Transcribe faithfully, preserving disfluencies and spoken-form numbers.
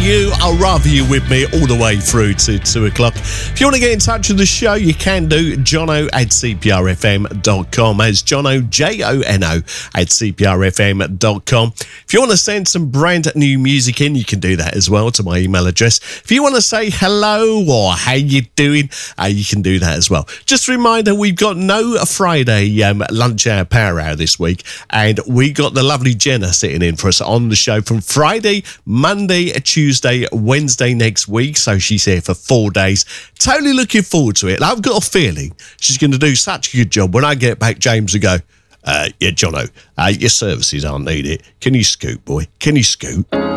you. I'd rather you with me all the way through to two o'clock. If you want to get in touch with the show, you can do. Jono at c p r f m dot com. As Jono, J O N O, at c p r f m dot com. If you want to send some brand new music in, you can do that as well to my email address. If you want to say hello or how you doing, uh, you can do that as well. Just a reminder, we've got no Friday um, lunch hour, power hour this week, and we got the lovely Jenna sitting in for us on the show from Friday, Monday, Tuesday, Wednesday next week. So she's here for four days. Totally looking forward to it. And I've got a feeling she's going to do such a good job. When I get back, James will go, uh, yeah, Jono, uh, your services aren't needed. Can you scoot, boy? Can you scoot?